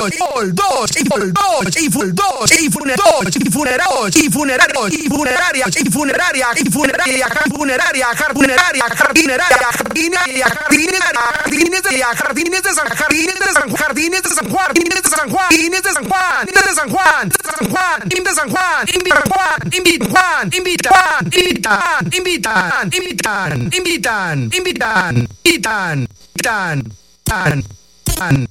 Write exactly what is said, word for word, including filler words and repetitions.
Full dos, y full dos, y full dos, y funeros, y funeros, y funerarios, y funerarias, y funeraria, y funeraria, funeraria, funeraria, jardineraria, jardinaria, jardineraria, jardines de San Jardines de San Jardines de San Juan, Jardines de San Juan, Jardines de San Juan, de San Juan, de San Juan, de San Juan, invita Juan, invita Juan, invita Juan, invitan, invitan, invitan, invitan, invitan, invitan, invitan, invitan,